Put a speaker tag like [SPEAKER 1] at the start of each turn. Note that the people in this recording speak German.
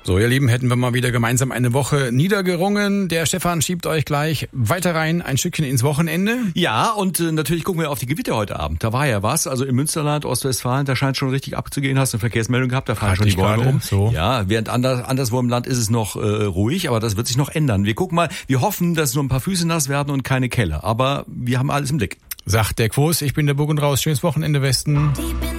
[SPEAKER 1] So, ihr Lieben, hätten wir mal wieder gemeinsam eine Woche niedergerungen. Der Stefan schiebt euch gleich weiter rein, ein Stückchen ins Wochenende.
[SPEAKER 2] Ja, und natürlich gucken wir auf die Gewitter heute Abend. Da war ja was, also im Münsterland, Ostwestfalen, da scheint schon richtig abzugehen. Hast du eine Verkehrsmeldung gehabt, da fahren schon die Bäume um.
[SPEAKER 1] So.
[SPEAKER 2] Ja, während anderswo im Land ist es noch ruhig, aber das wird sich noch ändern. Wir gucken mal, wir hoffen, dass nur ein paar Füße nass werden und keine Kelle. Aber wir haben alles im Blick.
[SPEAKER 1] Sagt der Quos, ich bin der Burg und raus. Schönes Wochenende, Westen.